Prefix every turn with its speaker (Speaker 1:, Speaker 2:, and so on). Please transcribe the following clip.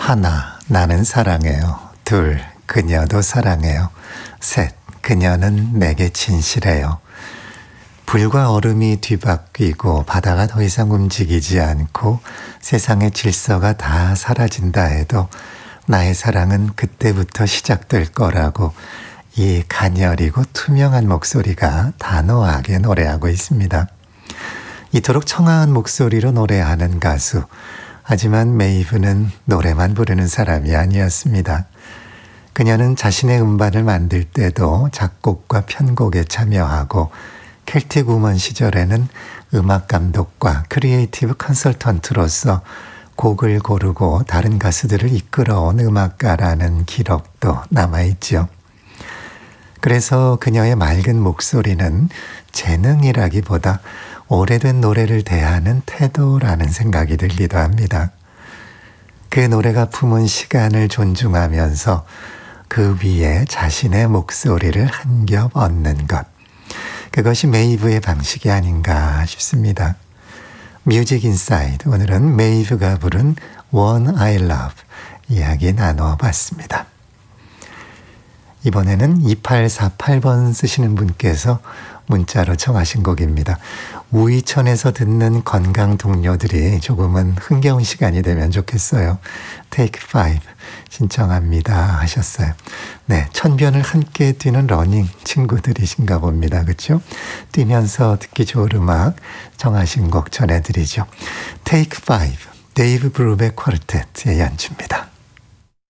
Speaker 1: 하나, 나는 사랑해요. 둘, 그녀도 사랑해요. 셋, 그녀는 내게 진실해요. 불과 얼음이 뒤바뀌고 바다가 더 이상 움직이지 않고 세상의 질서가 다 사라진다 해도 나의 사랑은 그때부터 시작될 거라고 이 가녀리고 투명한 목소리가 단호하게 노래하고 있습니다. 이토록 청아한 목소리로 노래하는 가수. 하지만 메이브는 노래만 부르는 사람이 아니었습니다. 그녀는 자신의 음반을 만들 때도 작곡과 편곡에 참여하고 켈틱 우먼 시절에는 음악 감독과 크리에이티브 컨설턴트로서 곡을 고르고 다른 가수들을 이끌어온 음악가라는 기록도 남아있죠. 그래서 그녀의 맑은 목소리는 재능이라기보다 오래된 노래를 대하는 태도라는 생각이 들기도 합니다. 그 노래가 품은 시간을 존중하면서 그 위에 자신의 목소리를 한 겹 얹는 것. 그것이 메이브의 방식이 아닌가 싶습니다. 뮤직 인사이드, 오늘은 메이브가 부른 One I Love 이야기 나눠봤습니다. 이번에는 2848번 쓰시는 분께서 문자로 청하신 곡입니다. 우이천에서 듣는 건강 동료들이 조금은 흥겨운 시간이 되면 좋겠어요. Take 5 신청합니다 하셨어요. 네, 천변을 함께 뛰는 러닝 친구들이신가 봅니다. 그렇죠? 뛰면서 듣기 좋은 음악 청하신 곡 전해드리죠. Take 5, 데이브 브루베 쿼르텟의 연주입니다.